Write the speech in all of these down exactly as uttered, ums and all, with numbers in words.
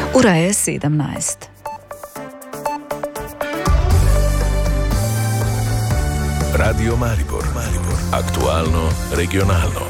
Ura je sedemnajst. Radio Maribor, Maribor. Aktualno, regionalno.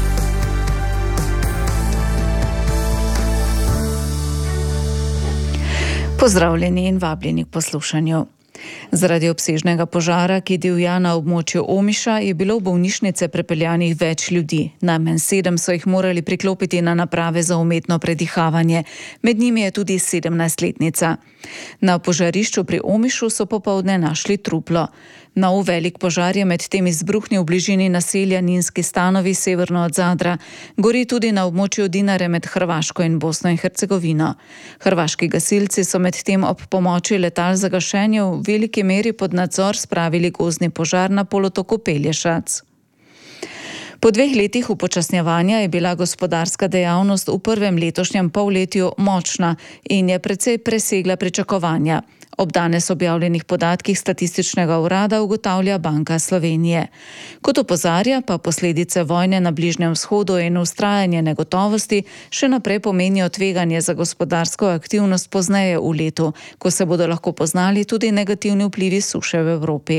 Pozdravljeni in vabljeni k poslušanju. Zaradi obsežnega požara, ki divja na območju Omiša, je bilo v bolnišnice prepeljanih več ljudi. Najmanj sedem so jih morali priklopiti na naprave za umetno predihavanje. Med njimi je tudi sedemnajstletnica. Na požarišču pri Omišu so popoldne našli truplo. Nov velik požar je medtem izbruhnil v bližini naselja Ninski Stanovi severno od Zadra. Gori tudi na območju Dinare med Hrvaško in Bosno in Hercegovino. Hrvaški gasilci so medtem ob pomoči letal za gašenje v veliki meri pod nadzor spravili gozdni požar na polotoku Pelješac. Po dveh letih upočasnjevanja je bila gospodarska dejavnost v prvem letošnjem polletju močna in je precej presegla pričakovanja. Ob danes objavljenih podatkih Statističnega urada ugotavlja Banka Slovenije. Kot opozarja, pa posledice vojne na Bližnjem vzhodu in vztrajanje negotovosti še naprej pomenijo tveganje za gospodarsko aktivnost pozneje v letu, ko se bodo lahko poznali tudi negativni vplivi suše v Evropi.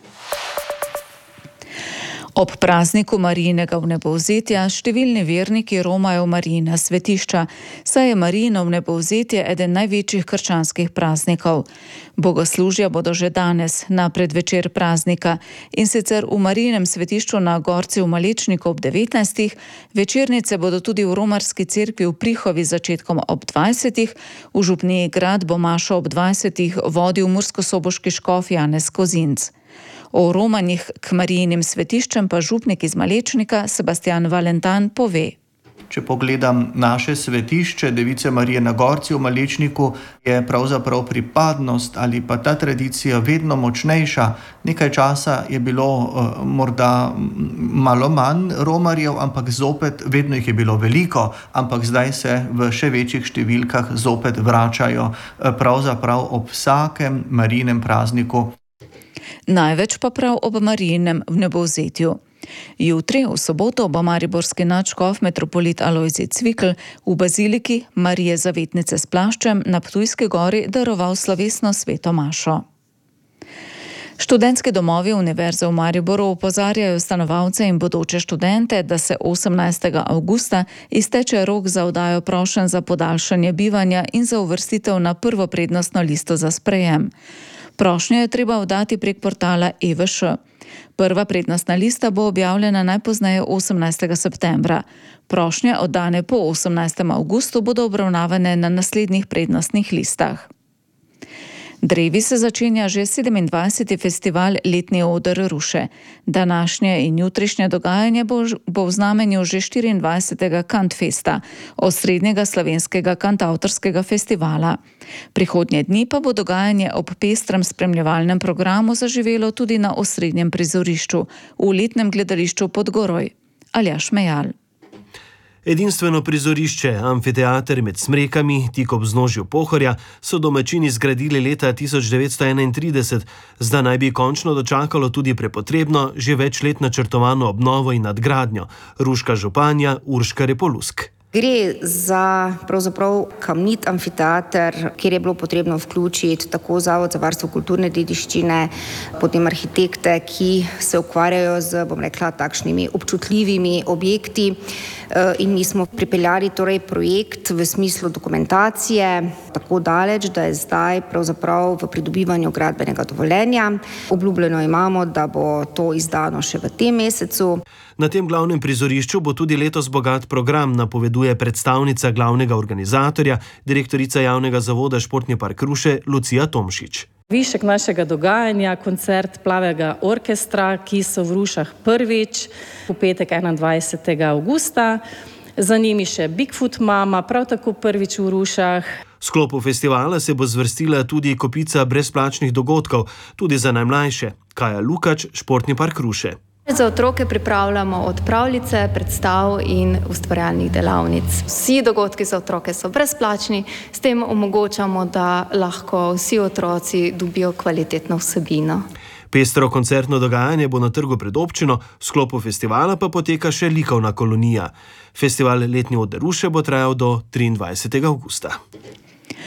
Ob prazniku Marijinega vnebovzetja številni verniki romajo v Marijina svetišča, saj je Marijino vnebovzetje eden največjih krščanskih praznikov. Bogoslužja bodo že danes na predvečer praznika, in sicer v Marijinem svetišču na Gorci v Malečniku ob devetnajstih, večernice bodo tudi v romarski cerkvi v Prihovi začetkom ob dvajsetih, v župniji Grad bo mašo ob dvajsetih vodil murskosoboški škof Janez Kozinc. O romanjih k Marijinim svetiščem pa župnik iz Malečnika Sebastian Valentan pove. Če pogledam naše svetišče Device Marije na Gorci v Malečniku, je pravzaprav pripadnost ali pa ta tradicija vedno močnejša. Nekaj časa je bilo uh, morda malo manj romarjev, ampak zopet vedno jih je bilo veliko, ampak zdaj se v še večjih številkah zopet vračajo uh, pravzaprav ob vsakem Marijinem prazniku. Največ pa prav ob Marijinem vnebovzetju. Jutri, v soboto, bo mariborski nadškof metropolit Alojzij Cvikl v baziliki Marije Zavetnice s plaščem na Ptujski gori daroval slovesno sveto mašo. Študentski domovi Univerze v Mariboru opozarjajo stanovalce in bodoče študente, da se osemnajstega avgusta izteče rok za oddajo prošenj za podaljšanje bivanja in za uvrstitev na prvo prednostno listo za sprejem. Prošnjo je treba oddati prek portala E V Š. Prva prednostna lista bo objavljena najpozneje osemnajstega septembra. Prošnje oddane po osemnajstem avgustu bodo obravnavane na naslednjih prednostnih listah. Drevi se začenja že sedemindvajseti festival Letni oder Ruše. Današnje in jutrišnje dogajanje bo, bo v znamenju že štiriindvajsetega Kantfesta, osrednjega slovenskega kantavtorskega festivala. Prihodnje dni pa bo dogajanje ob pestrem spremljevalnem programu zaživelo tudi na osrednjem prizorišču, v letnem gledališču Podgoroj. Aljaž Mejal. Edinstveno prizorišče, amfiteater med Smrekami, tik ob vznožju Pohorja, so domačini zgradili leta tisoč devetsto enaintrideset, zdaj naj bi končno dočakalo tudi prepotrebno, že več let načrtovano obnovo in nadgradnjo. Ruška županja Urška Repolusk. Gre za pravzaprav kamnit amfiteater, kjer je bilo potrebno vključiti tako Zavod za varstvo kulturne dediščine, potem arhitekte, ki se ukvarjajo z, bom rekla, takšnimi občutljivimi objekti. In mi smo pripeljali torej projekt v smislu dokumentacije tako daleč, da je zdaj pravzaprav v pridobivanju gradbenega dovoljenja. Obljubljeno imamo, da bo to izdano še v tem mesecu. Na tem glavnem prizorišču bo tudi letos bogat program, napoveduje predstavnica glavnega organizatorja, direktorica javnega zavoda Športni park Ruše, Lucija Tomšič. Višek našega dogajanja, koncert Plavega orkestra, ki so v Rušah prvič, v petek enaindvajsetega avgusta. Za njimi še Bigfoot Mama, prav tako prvič v Rušah. V sklopu festivala se bo zvrstila tudi kopica brezplačnih dogodkov, tudi za najmlajše. Kaja Lukač, Športni park Ruše. Za otroke pripravljamo od pravljice, predstav in ustvarjalnih delavnic. Vsi dogodki za otroke so brezplačni, s tem omogočamo, da lahko vsi otroci dobijo kvalitetno vsebino. Pestro koncertno dogajanje bo na trgu pred občino, v sklopu festivala pa poteka še likovna kolonija. Festival Letni oder Ruše bo trajal do triindvajsetega avgusta.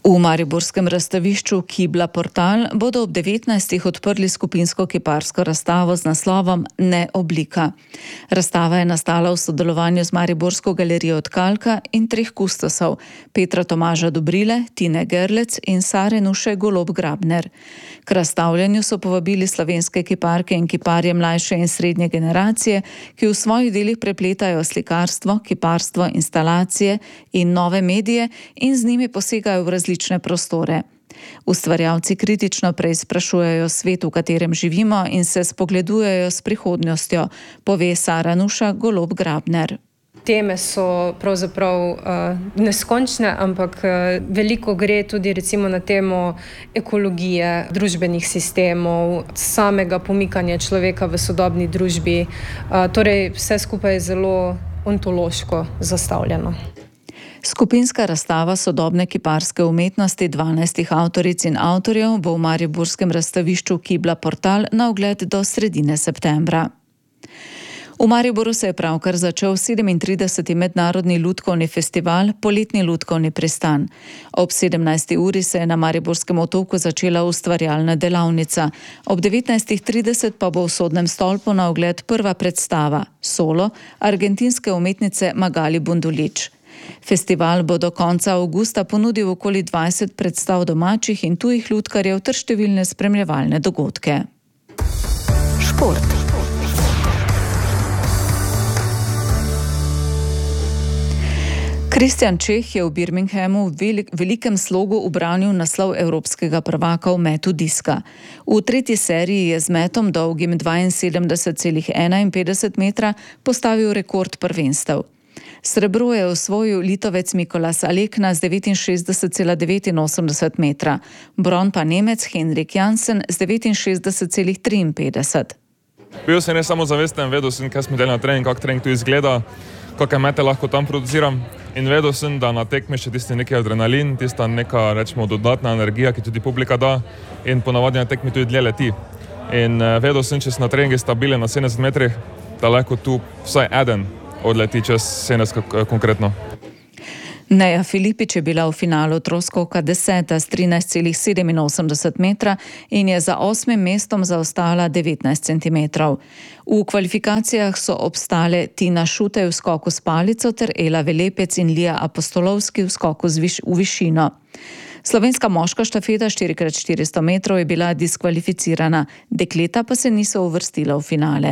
V mariborskem razstavišču Kibla Portal bodo ob devetnajstih odprli skupinsko kiparsko razstavo z naslovom Ne oblika. Razstava je nastala v sodelovanju z Mariborsko galerijo Tkalka in treh kustosov, Petra Tomaža Dobrile, Tine Gerlec in Sare Nuše Golob Grabner. K razstavljanju so povabili slovenske kiparke in kiparje mlajše in srednje generacije, ki v svojih delih prepletajo slikarstvo, kiparstvo, instalacije in nove medije in z njimi posegajo v različne prostore. Ustvarjalci kritično preizprašujejo svet, v katerem živimo in se spogledujejo s prihodnostjo, pove Sara Nuša Golob Grabner. Teme so pravzaprav uh, neskončne, ampak uh, veliko gre tudi recimo na temo ekologije, družbenih sistemov, samega pomikanja človeka v sodobni družbi. Uh, torej vse skupaj je zelo ontološko zastavljeno. Skupinska razstava sodobne kiparske umetnosti dvanajstih avtoric in avtorjev bo v mariborskem razstavišču Kibla Portal na ogled do sredine septembra. V Mariboru se je pravkar začel sedemintrideseti mednarodni lutkovni festival Poletni lutkovni pristan. Ob sedemnajsti uri se je na Mariborskem otoku začela ustvarjalna delavnica. Ob devetnajstih trideset pa bo v Sodnem stolpu na ogled prva predstava, solo, argentinske umetnice Magali Bundulič. Festival bo do konca avgusta ponudil okoli dvajset predstav domačih in tujih lutkarjev ter številne spremljevalne dogodke. Šport. Kristjan Čeh je v Birminghamu v velikem slogu ubranil naslov evropskega prvaka v metu diska. V tretji seriji je z metom dolgim dvainsedemdeset celih enainpetdeset metra postavil rekord prvenstev. Srebro je osvojil Litovec Mikolas Alekna z devetinšestdeset celih devetinosemdeset metra, bron pa Nemec Henrik Jansen z devetinšestdeset celih triinpetdeset. Bil sem ne samo zavesten, vedel sem, kaj smo delali na trening, kako trening tu izgleda, kakšne mete lahko tam produciram. In vedel sem, da na tekmi še tisti neki adrenalin, tista neka, rečemo, dodatna energija, ki tudi publika da, in ponavadi na tekmi tudi dlje leti. In uh, vedel sem, če sem na treningi stabilen na sedemdeset metrih, da lahko tu vsaj eden odleti čez sedemdeset konkretno. Neja Filipič je bila v finalu troskoka deseta s trinajst celih sedeminosemdeset metra in je za osmim mestom zaostala devetnajst centimetrov. V kvalifikacijah so obstale Tina Šutej v skoku s palico ter Ela Velepec in Lija Apostolovski v skoku viš v višino. Slovenska moška štafeta štiri krat štiristo metrov je bila diskvalificirana, dekleta pa se niso uvrstila v finale.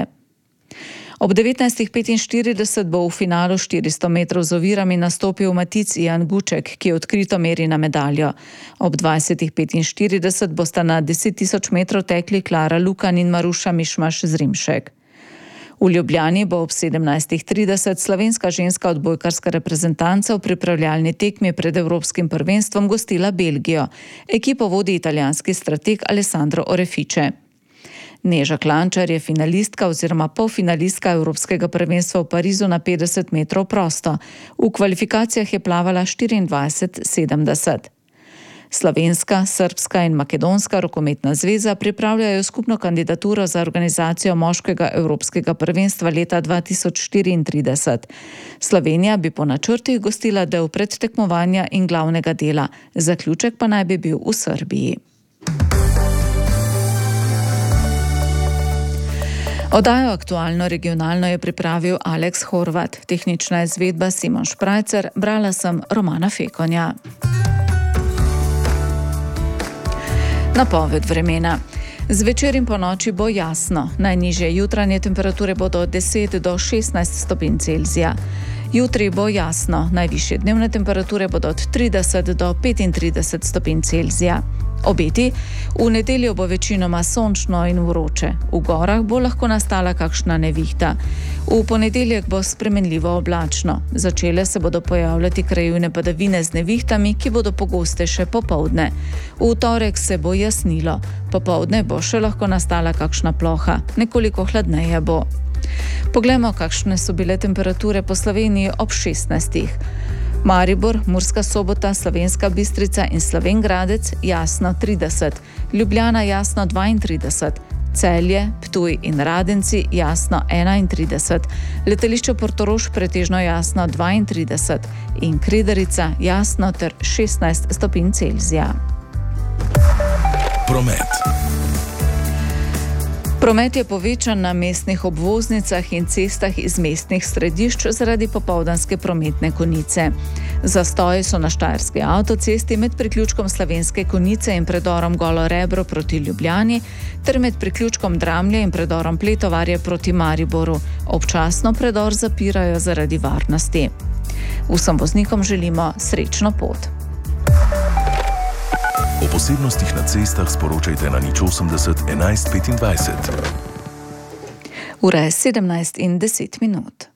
Ob devetnajstih petinštirideset bo v finalu štiristo metrov z ovirami nastopil Matic Jan Guček, ki odkrito meri na medaljo. Ob dvajsetih petinštirideset bosta na deset tisoč metrov tekli Klara Lukan in Maruša Mišmaš Zrimšek. V Ljubljani bo ob sedemnajstih trideset slovenska ženska odbojkarska reprezentanca v pripravljalni tekmi pred Evropskim prvenstvom gostila Belgijo. Ekipo vodi italijanski strateg Alessandro Orefice. Neža Klančar je finalistka oziroma polfinalistka Evropskega prvenstva v Parizu na petdeset metrov prosto. V kvalifikacijah je plavala štiriindvajset sedemdeset. Slovenska, srbska in makedonska rokometna zveza pripravljajo skupno kandidaturo za organizacijo moškega Evropskega prvenstva leta dva tisoč štiriintrideset. Slovenija bi po načrtih gostila del predtekmovanja in glavnega dela, zaključek pa naj bi bil v Srbiji. Oddajo Aktualno regionalno je pripravil Aleks Horvat, tehnična izvedba Simon Šprajcer, brala sem Romana Fekonja. Napoved vremena. Zvečer in po noči bo jasno, najnižje jutranje temperature bodo od deset do šestnajst stopinj Celzija. Jutri bo jasno, najvišje dnevne temperature bodo od trideset do petintrideset stopinj Celzija. Obeti, v nedeljo bo večinoma sončno in vroče. V gorah bo lahko nastala kakšna nevihta. V ponedeljek bo spremenljivo oblačno. Začele se bodo pojavljati krajevne padavine z nevihtami, ki bodo pogostejše popoldne. V torek se bo jasnilo. Popoldne bo še lahko nastala kakšna ploha. Nekoliko hladneje bo. Poglejmo, kakšne so bile temperature po Sloveniji ob šestnajstih. Maribor, Murska Sobota, Slovenska Bistrica in Slovenj Gradec jasno trideset, Ljubljana jasno dvaintrideset, Celje, Ptuj in Radenci jasno enaintrideset, letališče Portorož pretežno jasno dvaintrideset in Kredarica jasno ter šestnajst stopinj Celzija. Promet. Promet je povečan na mestnih obvoznicah in cestah iz mestnih središč zaradi popoldanske prometne konice. Zastoji so na Štajerski avtocesti med priključkom Slovenske Konjice in predorom Golo Rebro proti Ljubljani ter med priključkom Dramlje in predorom Pletovarje proti Mariboru. Občasno predor zapirajo zaradi varnosti. Vsem voznikom želimo srečno pot. O posebnostih na cestah sporočajte na nič osemdeset enajst petindvajset. Ura je sedemnajst in deset minut.